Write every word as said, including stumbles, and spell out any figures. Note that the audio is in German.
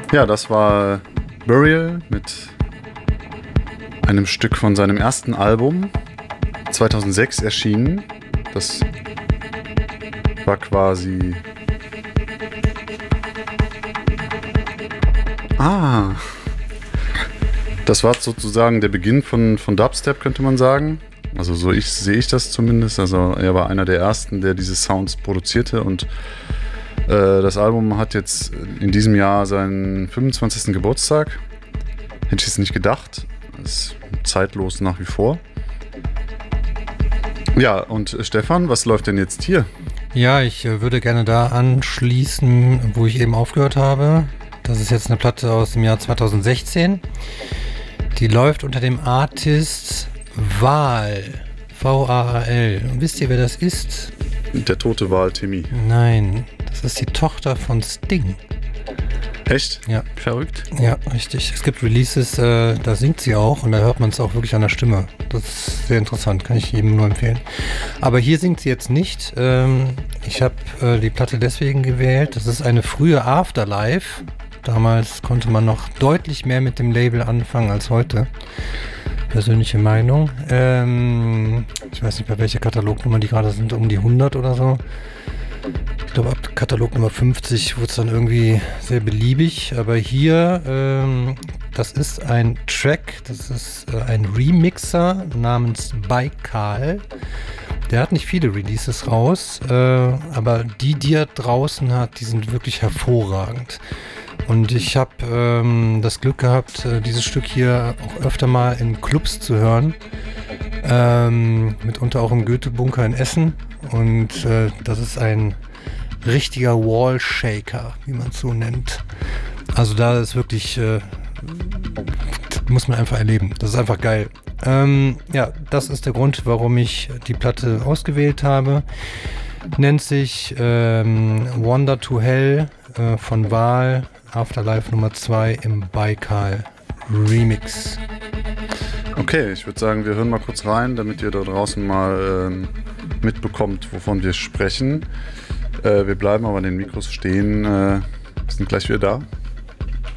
Ja, das war Burial mit einem Stück von seinem ersten Album, zweitausendsechs erschienen. Das war quasi... Ah, das war sozusagen der Beginn von, von Dubstep, könnte man sagen. Also so ich, sehe ich das zumindest. Also er war einer der ersten, der diese Sounds produzierte und äh, das Album hat jetzt in diesem Jahr seinen fünfundzwanzigsten Geburtstag. Hätte ich es nicht gedacht. Ist zeitlos nach wie vor. Ja, und äh, Stefan, was läuft denn jetzt hier? Ja, ich äh, würde gerne da anschließen, wo ich eben aufgehört habe. Das ist jetzt eine Platte aus dem Jahr zweitausendsechzehn. Die läuft unter dem Artist Vaal. V A A L. Und wisst ihr, wer das ist? Der tote Wal Timmy. Nein, das ist die Tochter von Sting. Echt? Ja. Verrückt. Ja, richtig. Es gibt Releases, äh, da singt sie auch und da hört man es auch wirklich an der Stimme. Das ist sehr interessant, kann ich jedem nur empfehlen. Aber hier singt sie jetzt nicht. Ähm, ich habe äh, die Platte deswegen gewählt. Das ist eine frühe Afterlife. Damals konnte man noch deutlich mehr mit dem Label anfangen als heute. Persönliche Meinung. Ähm, ich weiß nicht, bei welcher Katalognummer die gerade sind, um die hundert oder so. Ich glaube, ab Katalognummer fünfzig wurde es dann irgendwie sehr beliebig. Aber hier, ähm, das ist ein Track, das ist äh, ein Remixer namens Baikal. Der hat nicht viele Releases raus, äh, aber die, die er draußen hat, die sind wirklich hervorragend. Und ich habe ähm, das Glück gehabt, äh, dieses Stück hier auch öfter mal in Clubs zu hören. Ähm, mitunter auch im Goethe-Bunker in Essen. Und äh, das ist ein richtiger Wall-Shaker, wie man es so nennt. Also da ist wirklich, äh, muss man einfach erleben. Das ist einfach geil. Ähm, ja, das ist der Grund, warum ich die Platte ausgewählt habe. Nennt sich ähm, Wander to Hell äh, von Vaal, Afterlife Nummer zwei im Baikal Remix. Okay, ich würde sagen, wir hören mal kurz rein, damit ihr da draußen mal äh, mitbekommt, wovon wir sprechen. Äh, wir bleiben aber an den Mikros stehen. Äh, sind gleich wieder da.